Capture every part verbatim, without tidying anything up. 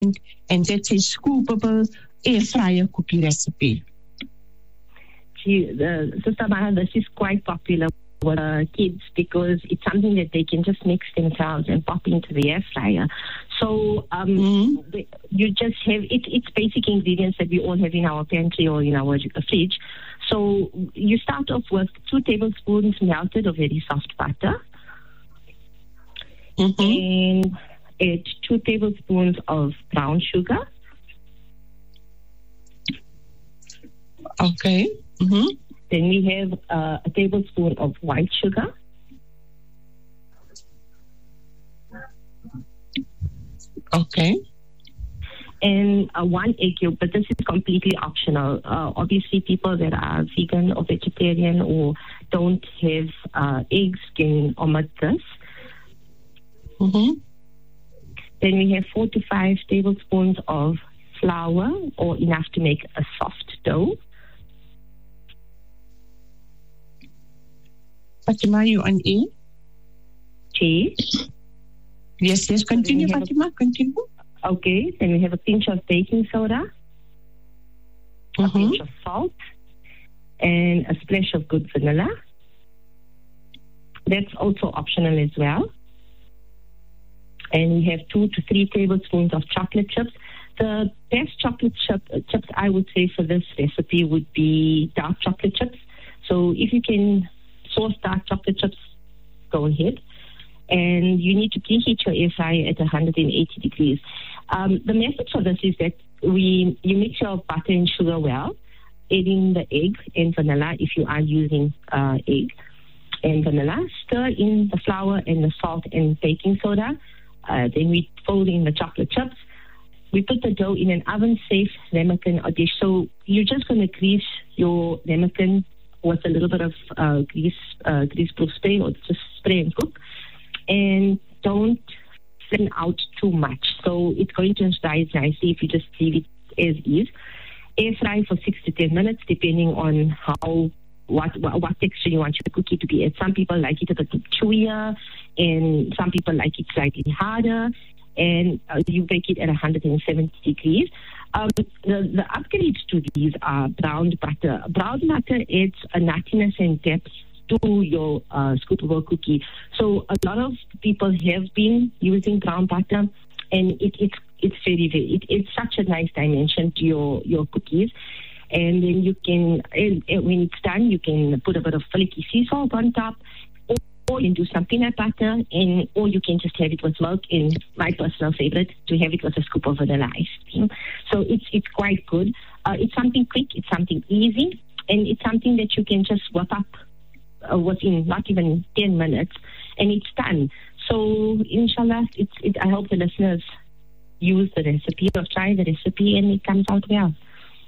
and that's a scoopable air fryer cookie recipe. Gee, the, Sister Mara, this is quite popular with uh, kids because it's something that they can just mix themselves and pop into the air fryer. So um, mm-hmm. the, you just have, it, it's basic ingredients that we all have in our pantry or in our fridge. So you start off with two tablespoons melted or very soft butter. Mm-hmm. And add two tablespoons of brown sugar. Okay. Mm-hmm. Then we have uh, a tablespoon of white sugar. Okay. And uh, one egg yolk, but this is completely optional. Uh, obviously, people that are vegan or vegetarian or don't have uh, eggs can omit this. Mm-hmm. Then we have four to five tablespoons of flour, or enough to make a soft dough. Fatima, you on air? Cheese. Yes, yes, continue, Fatima, a, continue. Okay, then we have a pinch of baking soda, mm-hmm. a pinch of salt, and a splash of good vanilla. That's also optional as well. And we have two to three tablespoons of chocolate chips. The best chocolate chip, chips, I would say, for this recipe would be dark chocolate chips. So if you can source dark chocolate chips, go ahead. And you need to preheat your air fryer at one hundred eighty degrees. Um, the method for this is that we you mix your butter and sugar well, adding the egg and vanilla if you are using uh, egg and vanilla. Stir in the flour and the salt and baking soda. Uh, then we fold in the chocolate chips. We put the dough in an oven-safe ramekin dish. So you're just going to grease your ramekin with a little bit of uh, grease, uh, grease-proof spray, or just spray and cook. And don't thin out too much. So it's going to rise nicely if you just leave it as is. Air fry for six to ten minutes, depending on how what what, what texture you want your cookie to be. Some people like it a bit chewier, and some people like it slightly harder. And uh, you bake it at one hundred seventy degrees. Um, the, the upgrades to these are browned butter. Brown butter adds a nuttiness and depth to your uh, scoopable cookie. So a lot of people have been using brown butter, and it, it's it's very very it, it's such a nice dimension to your your cookies. And then you can, and, and when it's done, you can put a bit of flaky sea salt on top, or, or you can do some peanut butter, and or you can just have it with milk. And my personal favorite, to have it with a scoop of vanilla ice cream. So it's it's quite good. Uh, it's something quick. It's something easy, and it's something that you can just whip up uh, within not even ten minutes, and it's done. So inshallah, it's it, I hope the listeners use the recipe or try the recipe, and it comes out well.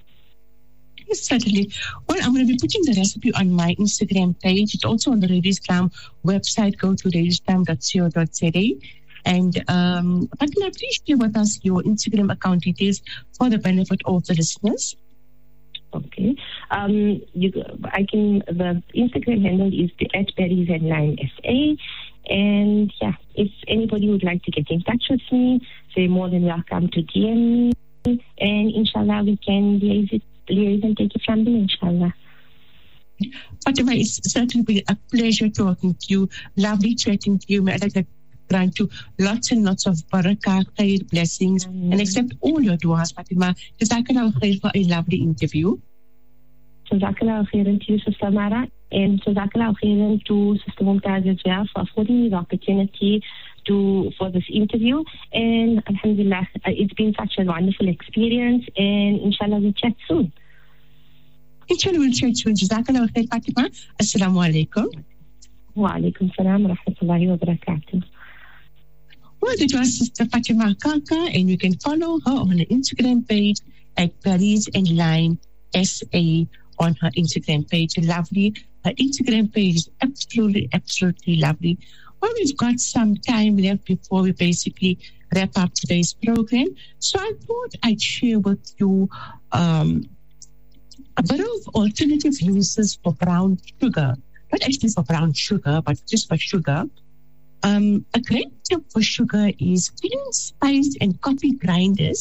Yes, certainly. Well, I'm going to be putting the recipe on my Instagram page. It's also on the Radio Islam website. Go to radio islam dot co dot za. And um, Fatima, please share with us your Instagram account details for the benefit of the listeners. Okay. Um, you, I can. The Instagram handle is at Berries and Lime S A. And yeah, if anybody would like to get in touch with me, they're more than welcome to D M me. And inshallah, we can liaise it. And take it from there, inshallah. Fatima, it's certainly been a pleasure talking to you. Lovely chatting to you. May Allah grant you lots and lots of barakah, khair, blessings, mm-hmm. and accept all your duas, Fatima. Jazakallah khair for a lovely interview. Jazakallah khairan to you, Sister Mara, and Jazakallah khairan to Sister Mumtaz as well for affording me the opportunity to for this interview. And alhamdulillah, it's been such a wonderful experience, and inshallah we'll chat soon. Inshallah we'll chat soon. Jazakallah khair, Fatima. Assalamu alaikum. Wa alaikum salam wa rahmatullahi wa barakatuh. Well, it was Sister Fatima Kaka, and you can follow her on her Instagram page at Berries and Lime S A on her Instagram page. Lovely. Her Instagram page is absolutely, absolutely lovely. Well, we've got some time left before we basically wrap up today's program. So I thought I'd share with you um, a bit of alternative uses for brown sugar. Not actually for brown sugar, but just for sugar. Um, a great tip for sugar is clean, spiced, and coffee grinders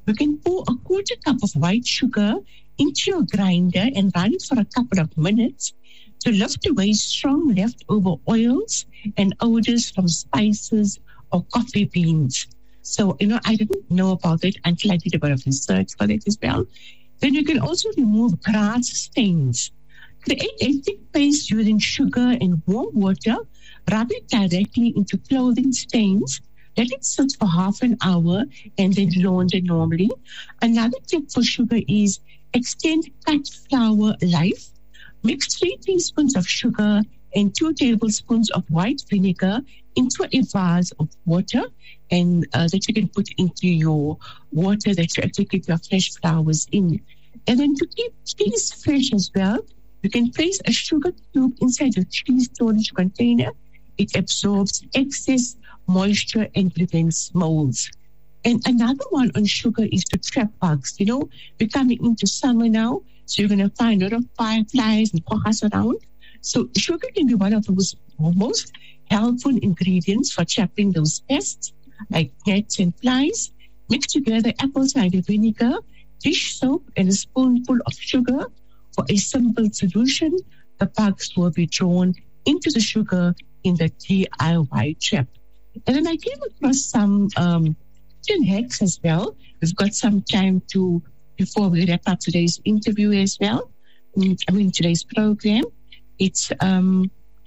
You can pour a quarter cup of white sugar into your grinder and run it for a couple of minutes to lift away strong leftover oils and odors from spices or coffee beans. So, you know, I didn't know about it until I did a bit of research for it as well. Then you can also remove grass stains. Create a thick paste using sugar and warm water. Rub it directly into clothing stains. Let it sit for half an hour and then launder normally. Another tip for sugar is extend cut flour life. Mix three teaspoons of sugar and two tablespoons of white vinegar into a vase of water, and uh, that you can put into your water that you actually keep your fresh flowers in. And then to keep cheese fresh as well, you can place a sugar cube inside your cheese storage container. It absorbs excess moisture and prevents molds. And another one on sugar is to trap bugs. You know, we're coming into summer now, so you're going to find a lot of fireflies and kohas around. So sugar can be one of the most helpful ingredients for trapping those pests like gnats and flies. Mix together apple cider vinegar, dish soap, and a spoonful of sugar for a simple solution. The bugs will be drawn into the sugar in the D I Y trap. And then I came across some um, tin hacks as well. We've got some time to before we wrap up today's interview as well. I mean today's program. It's um,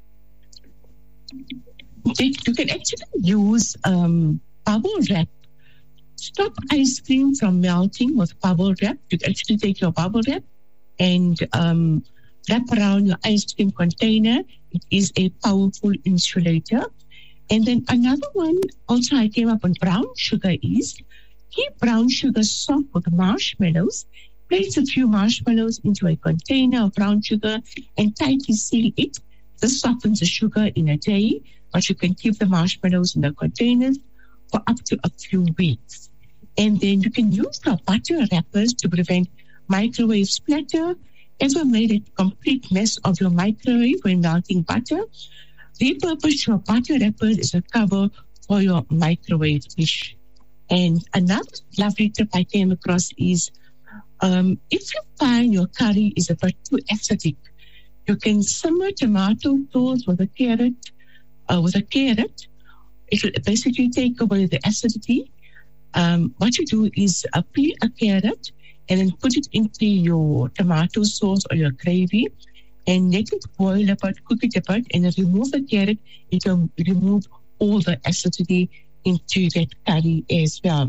you can actually use um, bubble wrap. Stop ice cream from melting with bubble wrap. You can actually take your bubble wrap and um, wrap around your ice cream container. It is a powerful insulator. And then another one also I came up on brown sugar is keep brown sugar soft with marshmallows. Place a few marshmallows into a container of brown sugar and tightly seal it. This softens the sugar in a day, but you can keep the marshmallows in the containers for up to a few weeks. And then you can use your butter wrappers to prevent microwave splatter. Ever made a complete mess of your microwave when melting butter? Repurpose your butter wrappers as a cover for your microwave dish. And another lovely tip I came across is um, if you find your curry is a bit too acidic, you can simmer tomato sauce with a carrot. Uh, with a carrot, it will basically take away the acidity. Um, what you do is uh, peel a carrot and then put it into your tomato sauce or your gravy and let it boil a bit, cook it a bit, and then remove the carrot. It will remove all the acidity into that curry as well.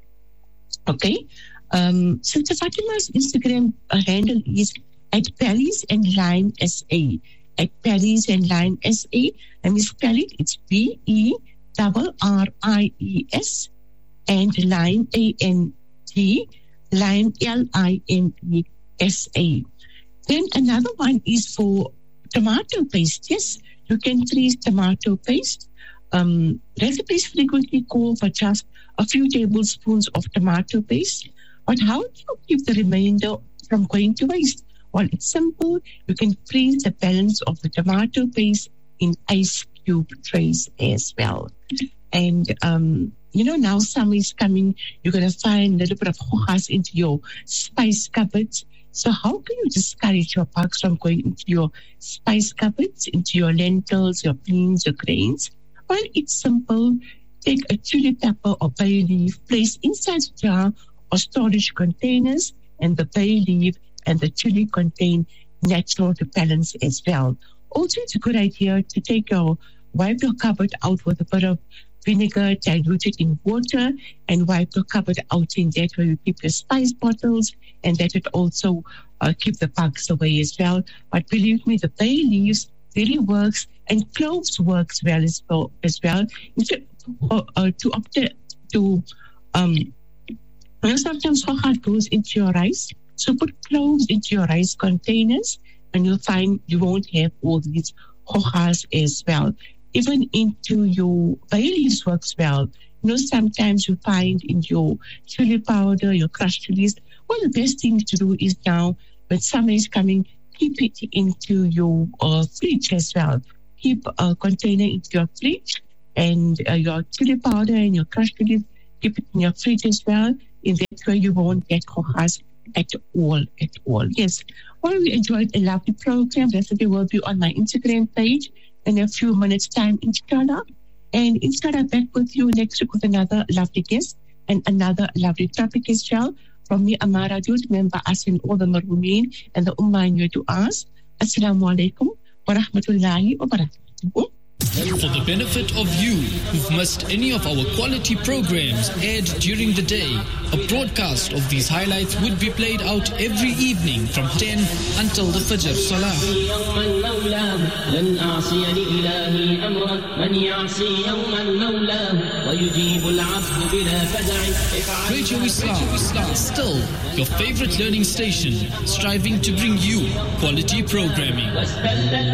Okay. Um, Sister Fatima's Instagram uh, handle is at Berries and Lime S A. At Berries and Lime S A. Let me spell it. It's B E R R I E S and Lime A N T, Lime L I M E S A. Then another one is for tomato paste. Yes, you can freeze tomato paste. Um, recipes frequently call for just a few tablespoons of tomato paste. But how do you keep the remainder from going to waste? Well, it's simple. You can freeze the balance of the tomato paste in ice cube trays as well. And, um, you know, now summer is coming. You're going to find a little bit of hojas into your spice cupboards. So how can you discourage your bugs from going into your spice cupboards, into your lentils, your beans, your grains? Well, it's simple. Take a chili pepper or bay leaf, place inside a jar or storage containers, and the bay leaf and the chili contain natural repellents as well. Also, it's a good idea to take your, wipe your cupboard out with a bit of vinegar diluted in water and wipe your cupboard out in that where you keep your spice bottles, and that would also uh, keep the bugs away as well. But believe me, the bay leaves really works, and cloves works well as well. As well. Uh, uh, to opt to um, you know, sometimes hoja goes into your rice, so put cloves into your rice containers, and you'll find you won't have all these hojas as well. Even into your bay leaves works well. You know, sometimes you find in your chili powder, your crushed chilies. One of the best things to do is now, when summer is coming, keep it into your uh, fridge as well. Keep a container into your fridge, and uh, your chili powder and your crushed chilies, keep it in your fridge as well. In that way, you won't get hojas at all, at all. Yes. Well, we enjoyed a lovely program. The recipe will be on my Instagram page in a few minutes' time, inshallah. And inshallah, back with you next week with another lovely guest and another lovely topic as well. From me, Amara Dud, remember us in all the Marumeen and the Ummah in your du'as. Assalamu alaikum wa rahmatullahi wa barakatuh. For the benefit of you who've missed any of our quality programs aired during the day, a broadcast of these highlights would be played out every evening from ten until the Fajr Salah. Radio Islam, still your favorite learning station, striving to bring you quality programming.